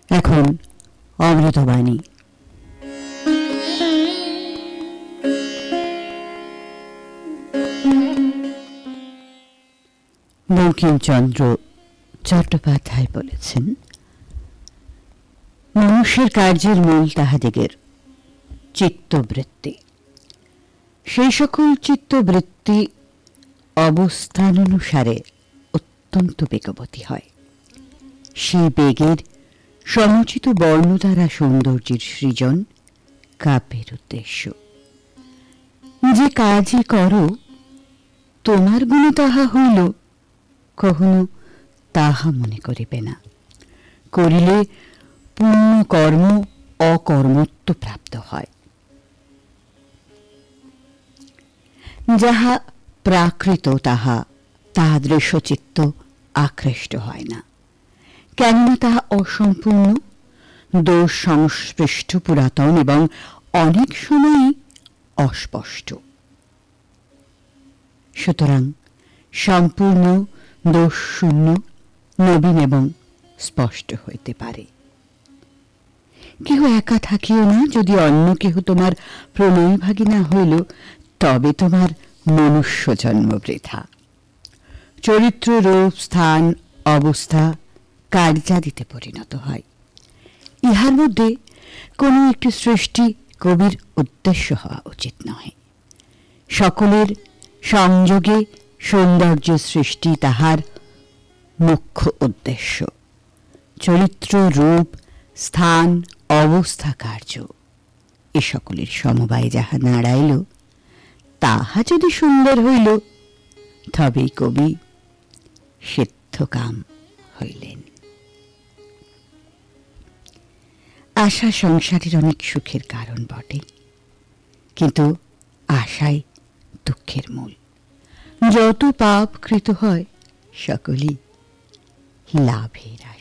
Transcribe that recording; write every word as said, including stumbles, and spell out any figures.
এখন অমৃতবাণী। বঙ্কিমচন্দ্র চট্টোপাধ্যায় বলেছেন, মানুষের কার্যের মূল তাহাদিগের চিত্তবৃত্তি। সেই সকল চিত্তবৃত্তি অবস্থানুসারে অত্যন্ত বেগবতী হয়। সেই বেগের সমুচিত বর্ণ দ্বারা সৌন্দর্যের সৃজন কাব্যের উদ্দেশ্য। যে কাজই করো তোমার গুণে তাহা হইল, কখনো তাহা মনে করিবে না। করিলে পুণ্য কর্ম অকর্মত্ব প্রাপ্ত হয়। যাহা প্রাকৃত তাহা তাদৃশ চিত্ত আকৃষ্ট হয় না, কেননা তাহা অসম্পূর্ণ, দোষ সংস্পৃষ্ট, পুরাতন এবং অনেক সময়ই অস্পষ্ট। সুতরাং সম্পূর্ণ, দোষ শূন্য, নবীন এবং স্পষ্ট হইতে পারে। কেহ একা থাকিও না, যদি অন্য কেহ তোমার প্রণয় ভাগী না হইল, তবে তোমার মনুষ্য জন্ম বৃথা। চরিত্র, রূপ, স্থান, অবস্থা কার্যাদিতে পরিণত হয়। ইহার মধ্যে কোনো একটি সৃষ্টি কবির উদ্দেশ্য হওয়া উচিত নহে। সকলের সংযোগে সৌন্দর্য সৃষ্টি তাহার মুখ্য উদ্দেশ্য। চরিত্র, রূপ, স্থান, অবস্থা, কার্য এ সকলের সমবায় যাহা দাঁড়াইল, তাহা যদি সুন্দর হইল, তবেই কবি সিদ্ধকাম হইলেন। আশা সংসারের অনেক সুখের কারণ বটে, কিন্তু আশাই দুঃখের মূল। যত পাপ কৃত হয় সকলই লাভের